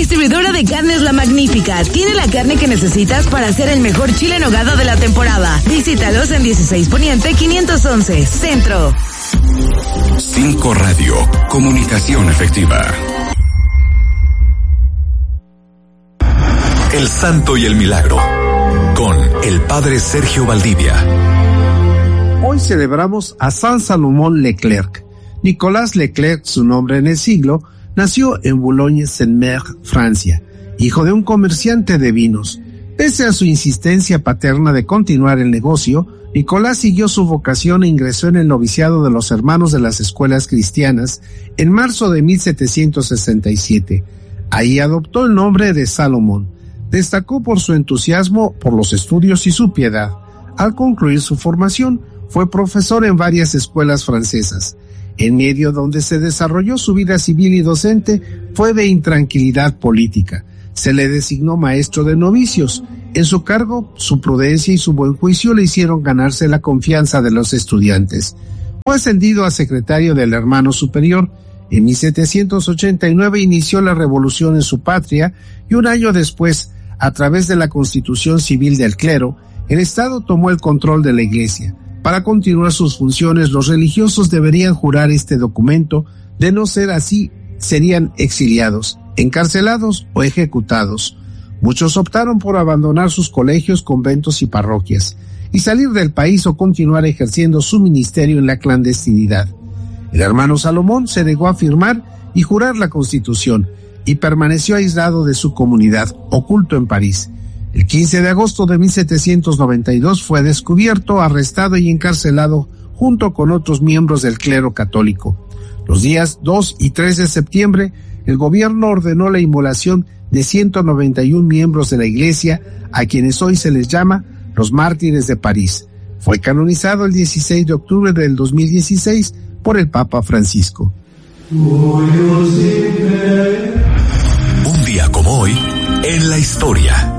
Distribuidora de carnes La Magnífica. Tiene la carne que necesitas para hacer el mejor chile en nogada de la temporada. Visítalos en 16 Poniente 511, Centro. 5 Radio, comunicación efectiva. El Santo y el Milagro, con el Padre Sergio Valdivia. Hoy celebramos a San Salomón Leclerc. Nicolas Leclerc, su nombre en el siglo, nació en Boulogne-sur-Mer, Francia, hijo de un comerciante de vinos. Pese a su insistencia paterna de continuar el negocio, Nicolás siguió su vocación e ingresó en el noviciado de los Hermanos de las Escuelas Cristianas en marzo de 1767. Ahí adoptó el nombre de Salomón. Destacó por su entusiasmo por los estudios y su piedad. Al concluir su formación, fue profesor en varias escuelas francesas. En medio donde se desarrolló su vida civil y docente fue de intranquilidad política. Se le designó maestro de novicios. En su cargo, su prudencia y su buen juicio le hicieron ganarse la confianza de los estudiantes. Fue ascendido a secretario del Hermano Superior. En 1789 inició la revolución en su patria y un año después, a través de la Constitución Civil del Clero, el Estado tomó el control de la Iglesia. Para continuar sus funciones, los religiosos deberían jurar este documento. De no ser así, serían exiliados, encarcelados o ejecutados. Muchos optaron por abandonar sus colegios, conventos y parroquias, y salir del país o continuar ejerciendo su ministerio en la clandestinidad. El hermano Salomón se negó a firmar y jurar la Constitución, y permaneció aislado de su comunidad, oculto en París. El 15 de agosto de 1792 fue descubierto, arrestado y encarcelado junto con otros miembros del clero católico. Los días 2 y 3 de septiembre, el gobierno ordenó la inmolación de 191 miembros de la Iglesia, a quienes hoy se les llama los mártires de París. Fue canonizado el 16 de octubre del 2016 por el Papa Francisco. Un día como hoy, en la historia.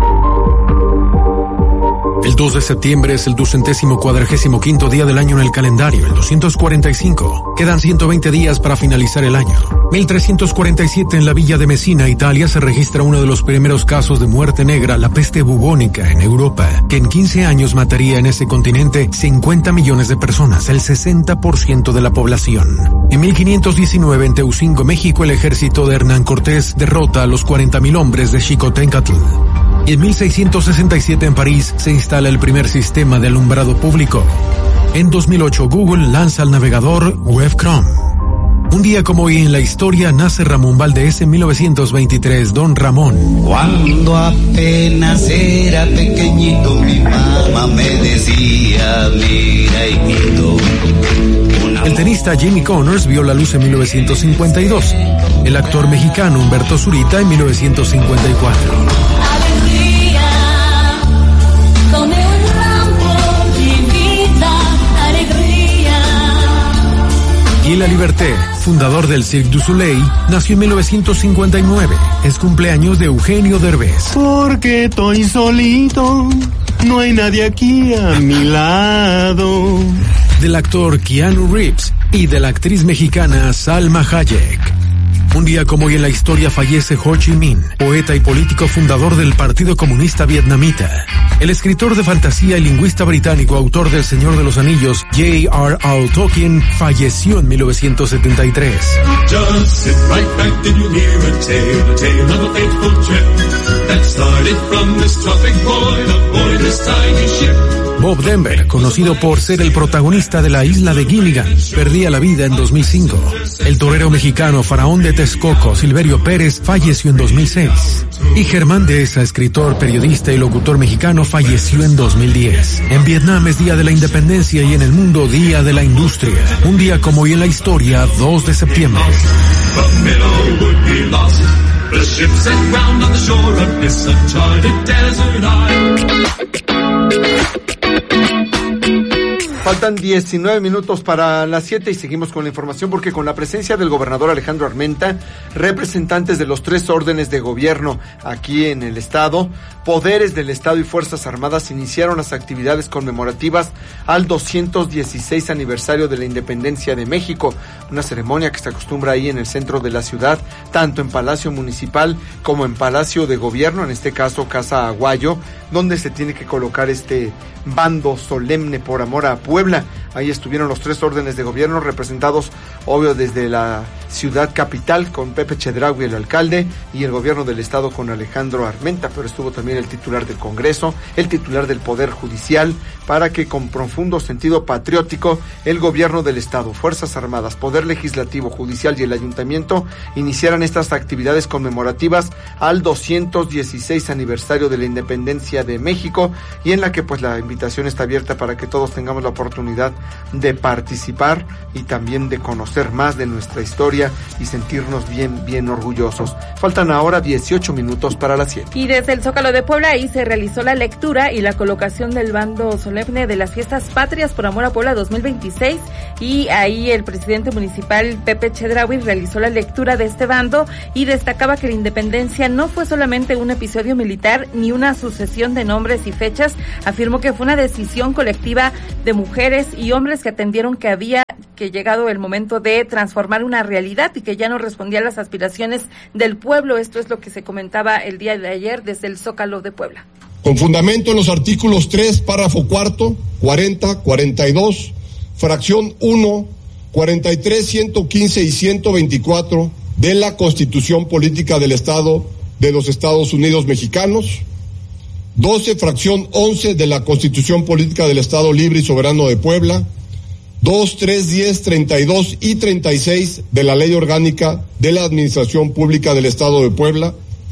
El 2 de septiembre es el 245º día del año en el calendario, el 245. Quedan 120 días para finalizar el año. 1347 en la villa de Messina, Italia, se registra uno de los primeros casos de muerte negra, la peste bubónica en Europa, que en 15 años mataría en ese continente 50 millones de personas, el 60% de la población. En 1519 en Teucingo, México, el ejército de Hernán Cortés derrota a los 40.000 hombres de Xicoténcatl. Y en 1667 en París se instala el primer sistema de alumbrado público. En 2008 Google lanza el navegador Web Chrome. Un día como hoy en la historia nace Ramón Valdés en 1923, Don Ramón. Cuando apenas era pequeñito mi mamá me decía, mira hijito. El tenista Jimmy Connors vio la luz en 1952. El actor mexicano Humberto Zurita en 1954. Y La Liberté, fundador del Cirque du Soleil, nació en 1959. Es cumpleaños de Eugenio Derbez. Porque estoy solito, no hay nadie aquí a mi lado. Del actor Keanu Reeves y de la actriz mexicana Salma Hayek. Un día como hoy en la historia fallece Ho Chi Minh, poeta y político fundador del Partido Comunista Vietnamita. El escritor de fantasía y lingüista británico, autor del Señor de los Anillos, J.R.R. Tolkien, falleció en 1973. Just sit right back and you'll hear a tale of a fateful trip that started from this tropic void aboard this tiny ship. Bob Denver, conocido por ser el protagonista de La Isla de Gilligan, perdía la vida en 2005. El torero mexicano Faraón de Texcoco, Silverio Pérez, falleció en 2006. Y Germán Dehesa, escritor, periodista y locutor mexicano, falleció en 2010. En Vietnam es Día de la Independencia y en el mundo Día de la Industria. Un día como hoy en la historia, 2 de septiembre. Faltan 19 minutos para las 7 y seguimos con la información porque con la presencia del gobernador Alejandro Armenta, representantes de los 3 órdenes de gobierno aquí en el estado, poderes del estado y Fuerzas Armadas iniciaron las actividades conmemorativas al 216 aniversario de la independencia de México, una ceremonia que se acostumbra ahí en el centro de la ciudad, tanto en Palacio Municipal como en Palacio de Gobierno, en este caso Casa Aguayo, donde se tiene que colocar este bando solemne por amor a Puebla. Ahí estuvieron los 3 órdenes de gobierno representados, obvio, desde la ciudad capital con Pepe Chedraui, el alcalde, y el gobierno del estado con Alejandro Armenta, pero estuvo también el titular del Congreso, el titular del Poder Judicial, para que con profundo sentido patriótico el gobierno del estado, Fuerzas Armadas, Poder Legislativo, Judicial y el Ayuntamiento iniciaran estas actividades conmemorativas al 216 aniversario de la independencia de México, y en la que pues la invitación está abierta para que todos tengamos la oportunidad de participar y también de conocer más de nuestra historia y sentirnos bien orgullosos. Faltan ahora 18 minutos para las 7. Y desde el Zócalo de Puebla ahí se realizó la lectura y la colocación del bando solemne de las Fiestas Patrias por Amor a Puebla 2026, y ahí el presidente municipal Pepe Chedraui realizó la lectura de este bando y destacaba que la independencia no fue solamente un episodio militar ni una sucesión de nombres y fechas. Afirmó que fue una decisión colectiva de mujeres y hombres que atendieron que había que llegado el momento de transformar una realidad y que ya no respondía a las aspiraciones del pueblo. Esto es lo que se comentaba el día de ayer desde el Zócalo de Puebla. Con fundamento en los artículos 3, párrafo 4, 40, 42, fracción 1, 43, 115 y 124 de la Constitución Política del Estado de los Estados Unidos Mexicanos, 12, fracción 11 de la Constitución Política del Estado Libre y Soberano de Puebla, 2, 3, 10, 32 y 36 de la Ley Orgánica de la Administración Pública del Estado de Puebla,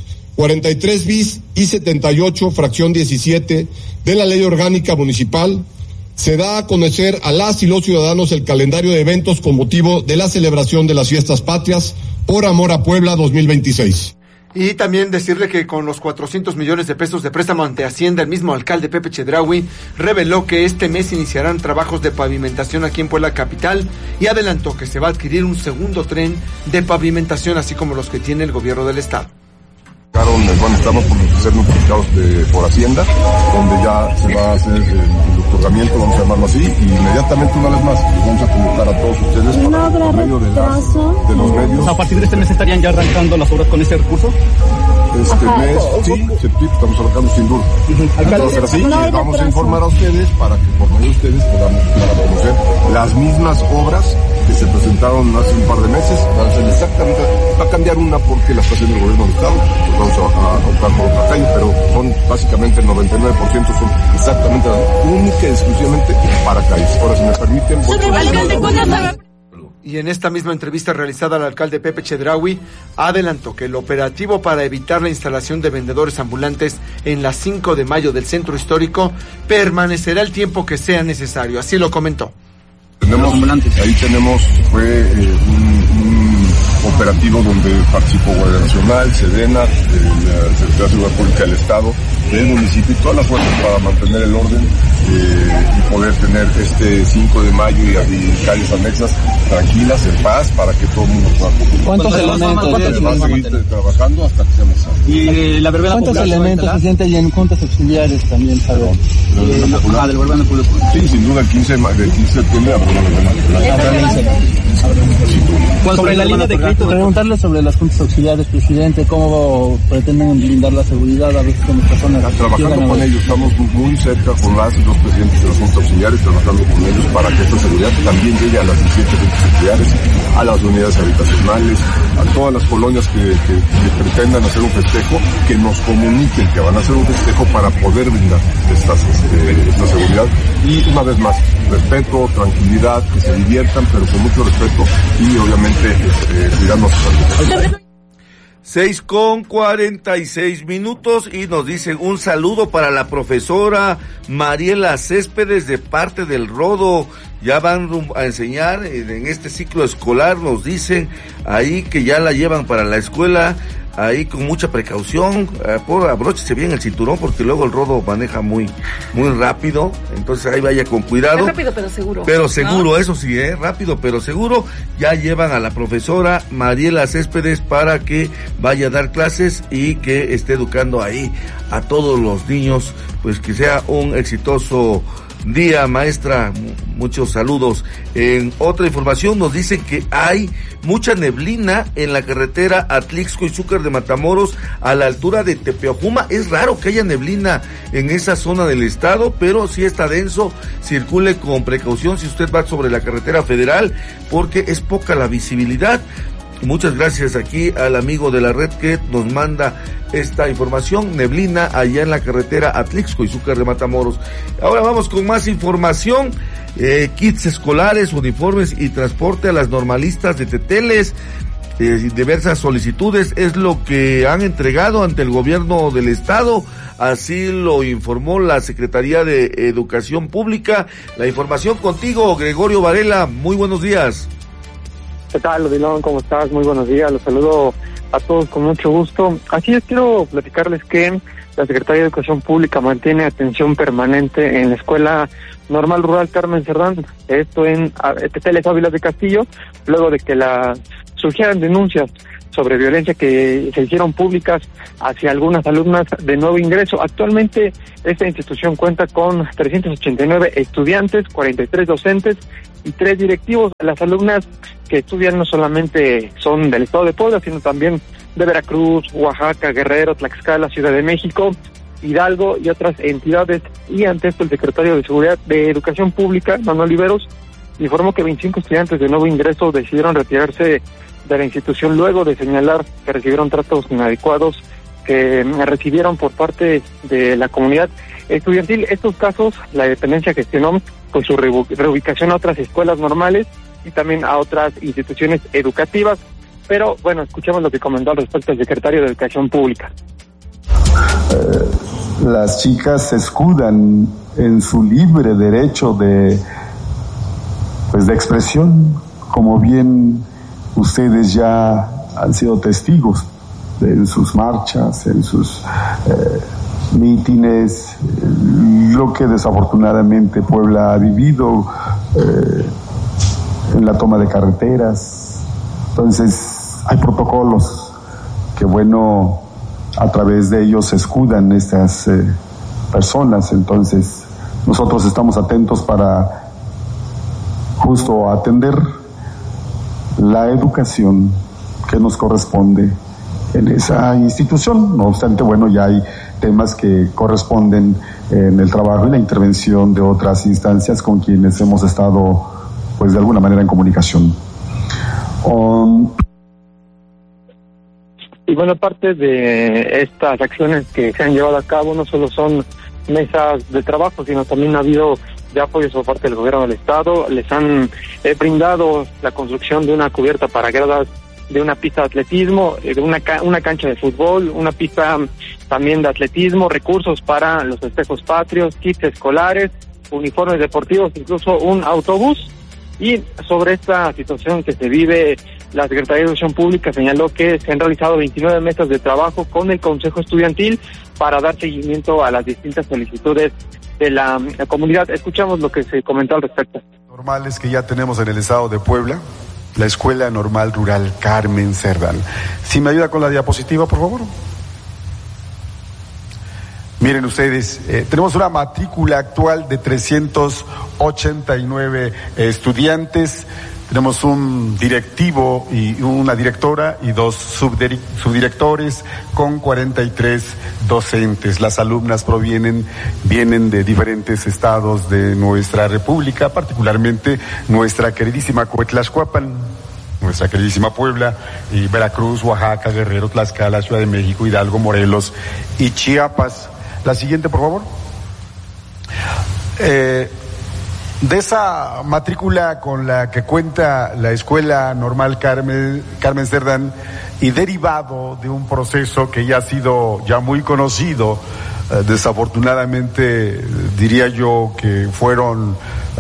43 bis y 78, fracción 17 de la Ley Orgánica Municipal. Se da a conocer a las y los ciudadanos el calendario de eventos con motivo de la celebración de las Fiestas Patrias por Amor a Puebla 2026. Y también decirle que con los 400 millones de pesos de préstamo ante Hacienda, el mismo alcalde Pepe Chedraui reveló que este mes iniciarán trabajos de pavimentación aquí en Puebla capital y adelantó que se va a adquirir un segundo tren de pavimentación, así como los que tiene el gobierno del estado. Estamos por ser notificados por Hacienda, donde ya se va a hacer el otorgamiento, vamos a llamarlo así, y inmediatamente una vez más vamos a convocar a todos ustedes para por medio de los medios. ¿A partir de este mes estarían ya arrancando las obras con ese recurso? Este mes, sí, estamos arrancando sin duda. Entonces así, vamos a informar a ustedes para que por medio de ustedes podamos dar a conocer las mismas obras que se presentaron hace un par de meses. Exactamente, va a cambiar una porque la está haciendo el gobierno del estado, pues vamos a optar por otra calle, pero son básicamente el 99% son exactamente única y exclusivamente para calles. Ahora, si me permiten, Y en esta misma entrevista realizada al alcalde Pepe Chedraui, adelantó que el operativo para evitar la instalación de vendedores ambulantes en la 5 de mayo del centro histórico permanecerá el tiempo que sea necesario. Así lo comentó. Ahí tenemos, fue un operativo donde participó Guardia Nacional, Sedena, la Secretaría de Seguridad Pública del Estado, del municipio y todas las fuerzas para mantener el orden y poder tener este 5 de mayo y calles anexas tranquilas, en paz, para que todo el mundo pueda cumplir. ¿Cuántos elementos? Va a seguir trabajando hasta que sea necesario. ¿Y la verbena ¿cuántos popular elementos se sienten y en juntas auxiliares también? ¿Del verbena popular? Sí, sin duda el 15 de septiembre habrá una verbena popular. Sobre la línea de crédito, preguntarle sobre las juntas auxiliares, presidente, cómo pretenden blindar la seguridad a veces con las personas. Trabajando con ellos, estamos muy cerca con las y los presidentes de las juntas auxiliares, trabajando con ellos para que esta seguridad también llegue a las 17 juntas auxiliares, a las unidades habitacionales, a todas las colonias que pretendan hacer un festejo, que nos comuniquen que van a hacer un festejo para poder brindar esta seguridad. Y una vez más, respeto, tranquilidad, que se diviertan, pero con mucho respeto y obviamente cuidando a su salud. 6:46 y nos dicen un saludo para la profesora Mariela Céspedes de parte del Rodo. Ya van a enseñar en este ciclo escolar, nos dicen ahí que ya la llevan para la escuela ahí con mucha precaución, abróchese bien el cinturón porque luego el rodo maneja muy rápido, entonces ahí vaya con cuidado. Es rápido pero seguro. Pero seguro, ¿no? Eso sí, rápido pero seguro. Ya llevan a la profesora Mariela Céspedes para que vaya a dar clases y que esté educando ahí a todos los niños, pues que sea un exitoso día, maestra. Muchos saludos. En otra información nos dicen que hay mucha neblina en la carretera Atlixco-Izúcar de Matamoros a la altura de Tepeojuma. Es raro que haya neblina en esa zona del estado, pero sí está denso. Circule con precaución si usted va sobre la carretera federal porque es poca la visibilidad. Muchas gracias aquí al amigo de la red que nos manda esta información. Neblina allá en la carretera Atlixco-Izúcar de Matamoros. Ahora vamos con más información. Kits escolares, uniformes y transporte a las normalistas de Teteles. Diversas solicitudes es lo que han entregado ante el gobierno del estado. Así lo informó la Secretaría de Educación Pública. La información contigo, Gregorio Varela. Muy buenos días. ¿Qué tal, Odilon? ¿Cómo estás? Muy buenos días. Los saludo a todos con mucho gusto. Así es, quiero platicarles que la Secretaría de Educación Pública mantiene atención permanente en la Escuela Normal Rural Carmen Cerdán, esto en Teteles Ávila de Castillo, luego de que surgieran denuncias sobre violencia que se hicieron públicas hacia algunas alumnas de nuevo ingreso. Actualmente esta institución cuenta con 389 estudiantes, 43 docentes y 3 directivos. Las alumnas que estudian no solamente son del estado de Puebla, sino también de Veracruz, Oaxaca, Guerrero, Tlaxcala, Ciudad de México, Hidalgo y otras entidades. Y ante esto el secretario de Seguridad de Educación Pública, Manuel Oliveros, informó que 25 estudiantes de nuevo ingreso decidieron retirarse de la institución luego de señalar que recibieron tratos inadecuados que recibieron por parte de la comunidad estudiantil. Estos casos, la dependencia gestionó con su reubicación a otras escuelas normales y también a otras instituciones educativas. Pero bueno, escuchemos lo que comentó al respecto el secretario de Educación Pública. Las chicas se escudan en su libre derecho de expresión, como bien ustedes ya han sido testigos en sus marchas, en sus mítines, lo que desafortunadamente Puebla ha vivido en la toma de carreteras. Entonces hay protocolos que a través de ellos se escudan estas personas. Entonces nosotros estamos atentos para justo atender la educación que nos corresponde en esa institución. No obstante, ya hay temas que corresponden en el trabajo y la intervención de otras instancias con quienes hemos estado, de alguna manera en comunicación. Y parte de estas acciones que se han llevado a cabo no solo son mesas de trabajo, sino también ha habido de apoyo por parte del gobierno del estado. Les han brindado la construcción de una cubierta para gradas, de una pista de atletismo, de una cancha de fútbol, una pista también de atletismo, recursos para los festejos patrios, kits escolares, uniformes deportivos, incluso un autobús. Y sobre esta situación que se vive, la Secretaría de Educación Pública señaló que se han realizado 29 mesas de trabajo con el Consejo Estudiantil para dar seguimiento a las distintas solicitudes de la comunidad. Escuchamos lo que se comentó al respecto. Normales que ya tenemos en el estado de Puebla, la Escuela Normal Rural Carmen Cerdán. Si me ayuda con la diapositiva, por favor. Miren ustedes, tenemos una matrícula actual de 389 estudiantes. Tenemos un directivo y una directora y 2 subdirectores con 43 docentes. Las alumnas vienen de diferentes estados de nuestra república, particularmente nuestra queridísima Coetlaxcuapan, nuestra queridísima Puebla, y Veracruz, Oaxaca, Guerrero, Tlaxcala, Ciudad de México, Hidalgo, Morelos y Chiapas. La siguiente, por favor. De esa matrícula con la que cuenta la Escuela Normal Carmen Cerdán, y derivado de un proceso que ya ha sido muy conocido, desafortunadamente diría yo que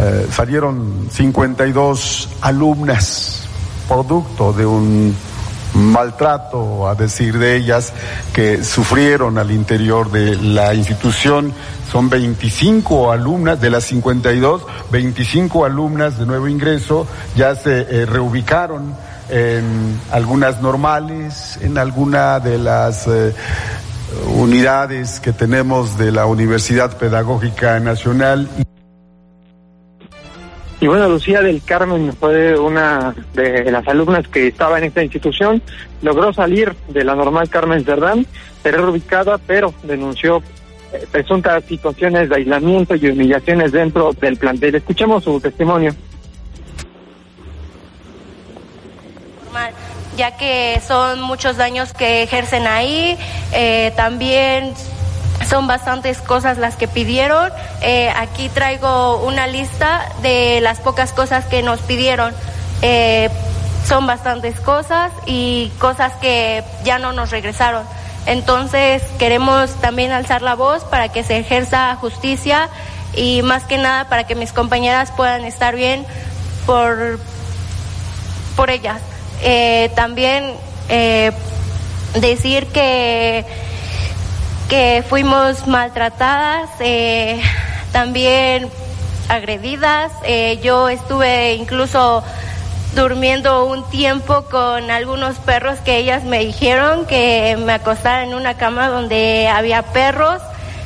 salieron 52 alumnas producto de un maltrato, a decir de ellas, que sufrieron al interior de la institución. Son 25 alumnas, de las 52, 25 alumnas de nuevo ingreso, ya se reubicaron en algunas normales, en alguna de las unidades que tenemos de la Universidad Pedagógica Nacional. Y bueno, Lucía del Carmen fue una de las alumnas que estaba en esta institución, logró salir de la normal Carmen Cerdán, será reubicada, pero denunció presuntas situaciones de aislamiento y humillaciones dentro del plantel. Escuchemos su testimonio. Ya que son muchos daños que ejercen ahí, también son bastantes cosas las que pidieron. Aquí traigo una lista de las pocas cosas que nos pidieron. Son bastantes cosas y cosas que ya no nos regresaron. Entonces queremos también alzar la voz para que se ejerza justicia y más que nada para que mis compañeras puedan estar bien por ellas. También decir que fuimos maltratadas, también agredidas. Yo estuve incluso durmiendo un tiempo con algunos perros que ellas me dijeron que me acostara en una cama donde había perros.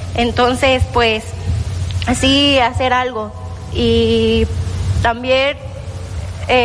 Entonces, pues, así hacer algo. Y también